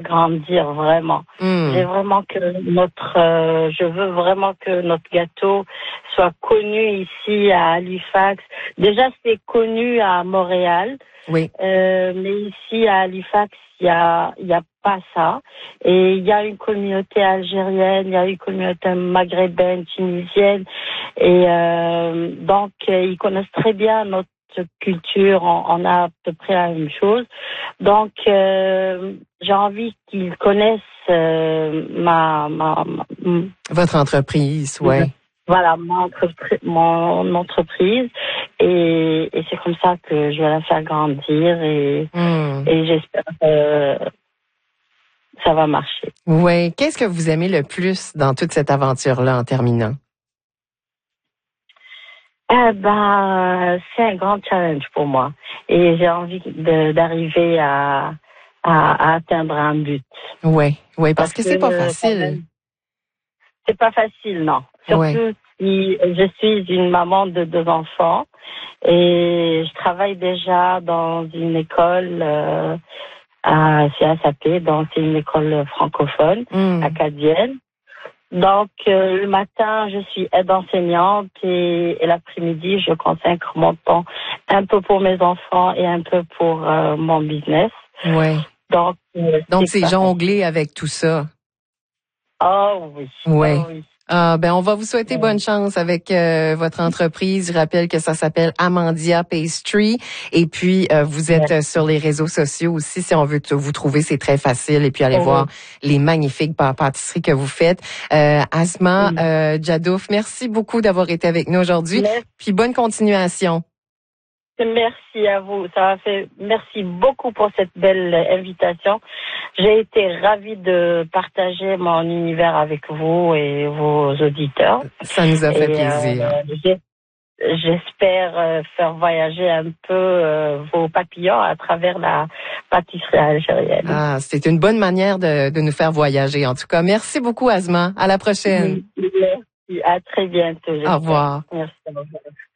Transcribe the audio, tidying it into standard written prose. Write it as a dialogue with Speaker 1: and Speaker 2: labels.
Speaker 1: grandir vraiment. J'ai vraiment je veux vraiment que notre gâteau soit connu ici à Halifax. Déjà, c'est connu à Montréal.
Speaker 2: Oui.
Speaker 1: Mais ici à Halifax, il y a pas ça. Et il y a une communauté algérienne, il y a une communauté maghrébine, tunisienne. Et donc, ils connaissent très bien notre culture. On a à peu près la même chose. Donc, j'ai envie qu'ils connaissent
Speaker 2: votre entreprise, ouais.
Speaker 1: Voilà, mon entreprise. Et c'est comme ça que je vais la faire grandir et j'espère que ça va marcher.
Speaker 2: Oui. Qu'est-ce que vous aimez le plus dans toute cette aventure-là en terminant?
Speaker 1: C'est un grand challenge pour moi. Et j'ai envie d'arriver à atteindre un but.
Speaker 2: Oui, parce que c'est pas facile.
Speaker 1: C'est pas facile, non. Surtout si je suis une maman de 2 enfants et je travaille déjà dans une école à CSAP, donc c'est une école francophone, acadienne. Donc, le matin, je suis aide enseignante et l'après-midi, je consacre mon temps un peu pour mes enfants et un peu pour mon business.
Speaker 2: Oui. Donc c'est jongler avec tout ça.
Speaker 1: Oh oui.
Speaker 2: Oui.
Speaker 1: Oh, oui.
Speaker 2: On va vous souhaiter bonne chance avec votre entreprise. Je rappelle que ça s'appelle Amandia Pastry. Et puis, vous êtes sur les réseaux sociaux aussi. Si on veut vous trouver, c'est très facile. Et puis, allez voir les magnifiques pâtisseries que vous faites. Asma Djadouf, merci beaucoup d'avoir été avec nous aujourd'hui. Puis, bonne continuation.
Speaker 1: Merci à vous. Merci beaucoup pour cette belle invitation. J'ai été ravie de partager mon univers avec vous et vos auditeurs.
Speaker 2: Ça nous a fait plaisir.
Speaker 1: J'espère faire voyager un peu vos papillons à travers la pâtisserie algérienne.
Speaker 2: C'est une bonne manière de nous faire voyager. En tout cas, merci beaucoup, Asma. À la prochaine.
Speaker 1: Merci. À très bientôt.
Speaker 2: Au revoir.
Speaker 1: Merci.